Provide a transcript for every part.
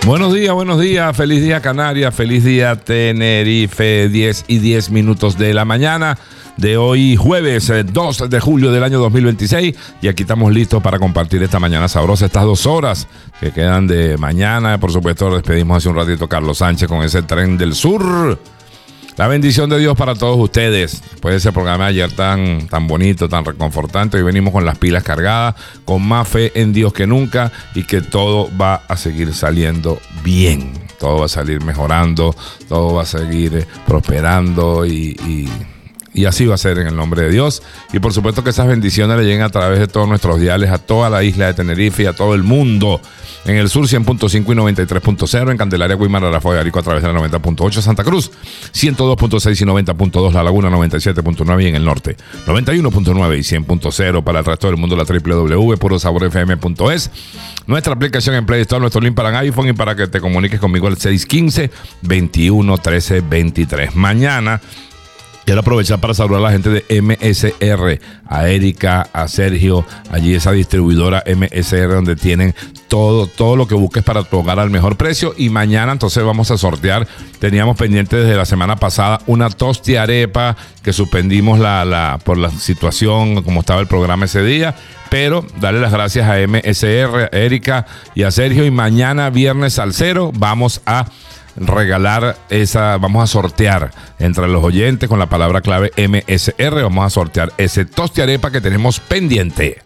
Buenos días, feliz día Canarias, feliz día Tenerife, 10:10 de la mañana de hoy jueves 2 de julio del año 2026 y aquí estamos listos para compartir esta mañana sabrosa, estas 2 horas que quedan de mañana. Por supuesto despedimos hace un ratito a Carlos Sánchez con ese tren del sur. La bendición de Dios para todos ustedes. Después de ese programa de ayer tan bonito, tan reconfortante, hoy venimos con las pilas cargadas, con más fe en Dios que nunca y que todo va a seguir saliendo bien. Todo va a salir mejorando, todo va a seguir prosperando y así va a ser en el nombre de Dios. Y por supuesto que esas bendiciones le lleguen a través de todos nuestros diales a toda la isla de Tenerife y a todo el mundo. En el sur 100.5 y 93.0, en Candelaria, Guimar, Arafoy, Arico a través de la 90.8, Santa Cruz 102.6 y 90.2, La Laguna 97.9 y en el norte 91.9 y 100.0 para el resto del mundo la www.purosaborfm.es. Nuestra aplicación en Play Store, nuestro link para iPhone y para que te comuniques conmigo al 615-2113-23. Mañana quiero aprovechar para saludar a la gente de MSR, a Erika, a Sergio, allí esa distribuidora MSR donde tienen todo lo que busques para tu hogar al mejor precio. Y mañana entonces vamos a sortear, teníamos pendiente desde la semana pasada una tostiarepa que suspendimos por la situación como estaba el programa ese día. Pero darle las gracias a MSR, a Erika y a Sergio. Y mañana viernes salsero vamos a vamos a sortear entre los oyentes con la palabra clave MSR, vamos a sortear ese tostiarepa que tenemos pendiente.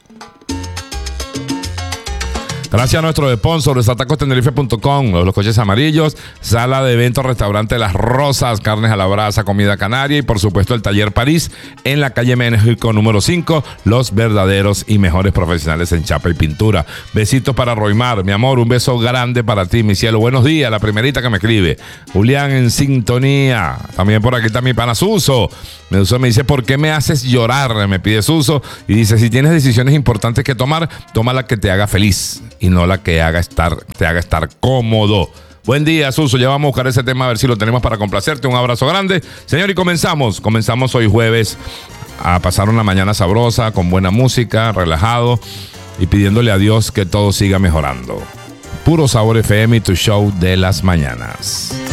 Gracias a nuestro sponsor, Tacostenerife.com, los coches amarillos, sala de eventos, restaurante Las Rosas, carnes a la brasa, comida canaria y por supuesto el Taller París en la calle México número 5, los verdaderos y mejores profesionales en chapa y pintura. Besitos para Roymar, mi amor, un beso grande para ti, mi cielo. Buenos días, la primerita que me escribe. Julián en sintonía. También por aquí está mi pana Suso. Me dice, ¿por qué me haces llorar? Me pide Suso y dice, si tienes decisiones importantes que tomar, toma la que te haga feliz y no la que te haga estar cómodo. Buen día, Suso. Ya vamos a buscar ese tema a ver si lo tenemos para complacerte. Un abrazo grande. Señor, y comenzamos hoy jueves a pasar una mañana sabrosa, con buena música, relajado y pidiéndole a Dios que todo siga mejorando. Puro Sabor FM y tu show de las mañanas.